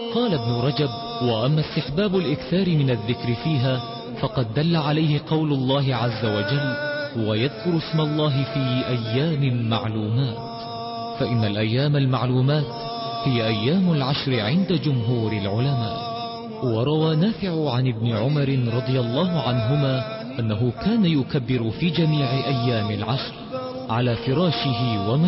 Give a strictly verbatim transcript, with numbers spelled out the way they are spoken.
قال ابن رجب: وأما استحباب الإكثار من الذكر فيها فقد دل عليه قول الله عز وجل: ويذكر اسم الله في أيام معلومات. فإن الأيام المعلومات هي أيام العشر عند جمهور العلماء. وروى نافع عن ابن عمر رضي الله عنهما أنه كان يكبر في جميع أيام العشر على فراشه وما